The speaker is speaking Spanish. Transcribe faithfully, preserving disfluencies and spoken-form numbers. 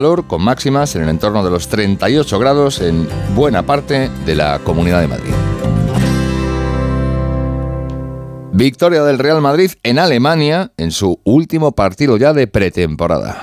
calor, con máximas en el entorno de los treinta y ocho grados en buena parte de la Comunidad de Madrid. Victoria del Real Madrid en Alemania en su último partido ya de pretemporada.